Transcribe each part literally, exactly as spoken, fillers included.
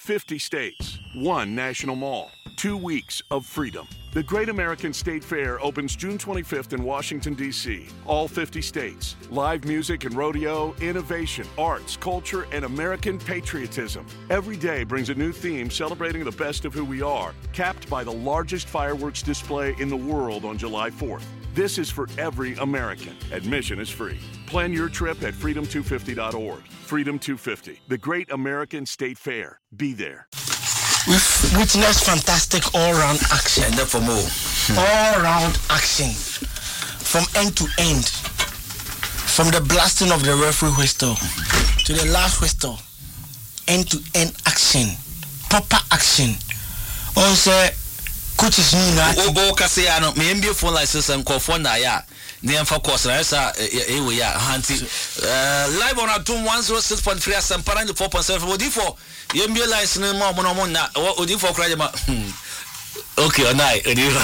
fifty states, one national mall, two weeks of freedom. The Great American State Fair opens June twenty-fifth in Washington, D C All fifty states. Live music and rodeo, innovation, arts, culture, and American patriotism. Every day brings a new theme celebrating the best of who we are, capped by the largest fireworks display in the world on July fourth. This is for every American. Admission is free. Plan your trip at freedom two fifty dot org. Freedom two fifty, the Great American State Fair. Be there. We've witnessed fantastic all-round action. And then for more. All-round action. From end to end. From the blasting of the referee whistle to the last whistle. End-to-end action. Proper action. On say, coaches need that. Oh, oh, kasi ano, may M B A phone license and call phone na ya. Name for course na esa e we ya hanti. Live on Atom one oh six point three and Parang four point seven. Odi for M B A license mo mo mo na. Odi for kraje ma. Okay, onai.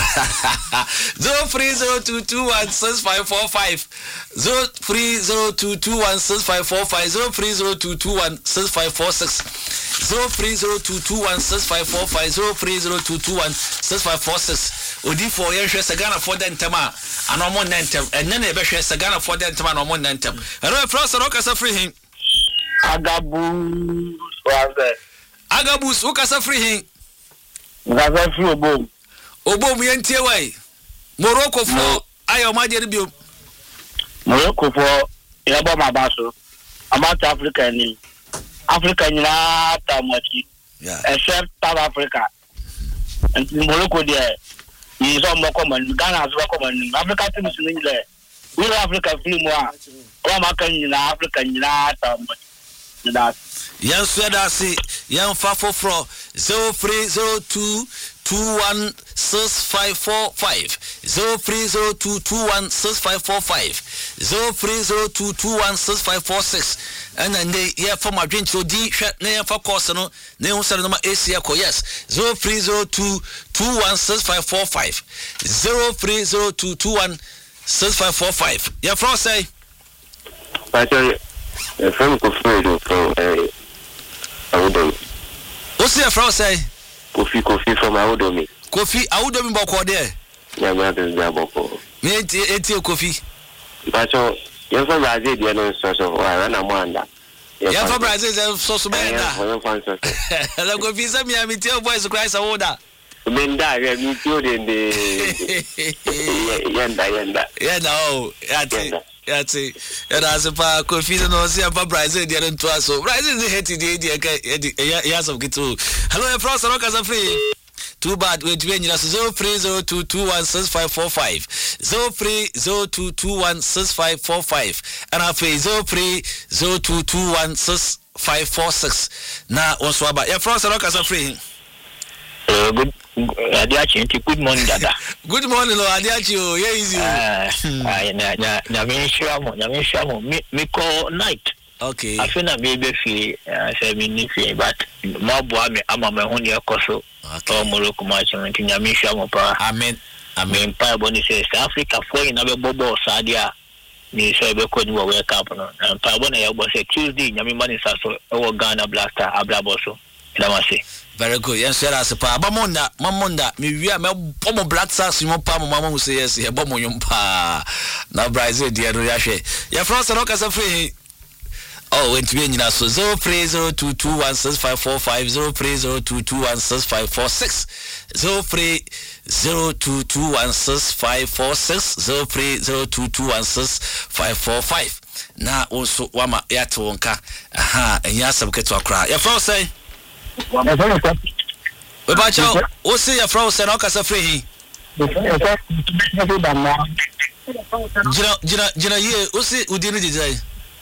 zero three zero two two one six five four five zero three zero two two one six five four five zero three zero two two one six five four six zero three zero two two one six five four five zero three zero two two one six five four six. Odi for yen hwe Sagana for den tema anomo nentem enne na ebe hwe Sagana for den tema anomo nentem. Ero France no kasa free him. Agabu Swaze. Agabus wo kasa free him. Ngaza free obom. Obom yentie wai. Morocco for ayo ma de bio. Morocco for yaba mabaso. About Africa ni. Africa ni na tamochi. Yeah. Except South Africa. And Morocco there. Is all more common. Ghana has more common. Africa team is in there. We Africa free more. Come in Africa in that. Yan sweda si yan fa foforo zero three zero two two one six five four five zero three zero two two one six five four five zero three zero two two one six five four six and then they yeah for my drink to D na for course no na un sare no A C ko yes zero three zero two two one six five four five zero three zero two two one six five four five. Yeah, for say Pastor, from Kofi from uh, Awudomi. What's your friend say? Kofi Kofi from Awudomi. Kofi Awudomi boko there. Yeah, my brother is boko. Me eti eti Kofi. Pastor, you from Brazil, you know, so so. I run a manda. You from Brazil, so so bad. Yeah, from so. La Kofi say me am tell boys Christ awoda. Menda, we meet you in the yenda yenda. Yeah, no, yati. Yati. And as a pa Kofi no see pa Brazil dey don to so. Brazil dey hate dey dey yes of gitu. Hello, from Sanoka free. Too bad. Wait, wait, you zero three zero two two one six five four five zero three zero two two one six five four five and I pay zero three zero two two one six five four six. Now, on swaba. Yeah, from Sanoka free. Uh, good. Adiachi, good morning, Dada. Good morning, Lord Adiachi. Yeah, easy. Ah, na na na me shamo, na me shamo. Me me call night. Okay. I feel na me be fi, say me ni fi, but mo bo me ama me honi akoso. Okay. O Morocco match nti na me shamo pa. Amen. Amen. Pa boni say Africa for ina be bobo sadia. Ni say be ko ni wo wake up no. Pa boni ya bo say Tuesday nyame mani sa so e Ghana Blaster ablaboso. Ina ma say. Very good. Yes, sir. As a pa, Bamonda, Mamonda, me we are me pomo black sass, you pa, mama will say yes, yeah, bomo yumpa. Now, Brazil, dear Riashe. Your France, and Ocas free. Oh, went to be in so zero three zero two two one six five four five zero three zero two two one six five four six zero three zero two two one six five four six zero three zero two two one six five four five. Now, also, Wama Yatonka, aha, and Yasam get to a cry. Your France say. We ba cho o se ya fra o se na ka sa free jina jina jina ye o se udi ni dijai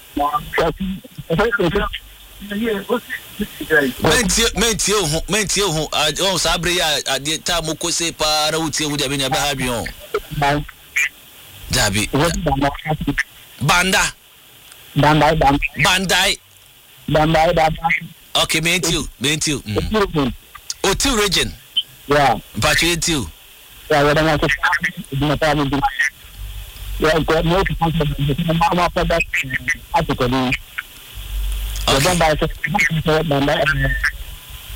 menti menti o menti o o sa abre ya ade ta mo ko se pa ra uti e wudi abenya ba ha bi on dabi banda Bandai bandai bandai bandai. Okay, me too, me too. Mm. Oh, two region. Yeah. But you too. Yeah, what am I saying? Yeah, got no mama for that. I took a